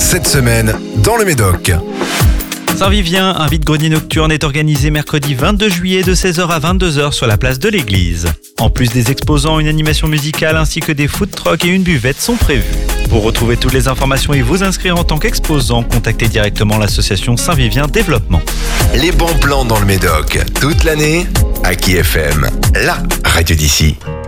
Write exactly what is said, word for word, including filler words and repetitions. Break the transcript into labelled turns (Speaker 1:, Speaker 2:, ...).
Speaker 1: cette semaine dans le Médoc.
Speaker 2: Saint-Vivien, un vide-grenier nocturne est organisé mercredi vingt-deux juillet de seize heures à vingt-deux heures sur la place de l'église. En plus des exposants, une animation musicale ainsi que des food trucks et une buvette sont prévus. Pour retrouver toutes les informations et vous inscrire en tant qu'exposant, contactez directement l'association Saint-Vivien Développement.
Speaker 1: Les bons plans dans le Médoc, toute l'année, Aki F M, la radio d'ici.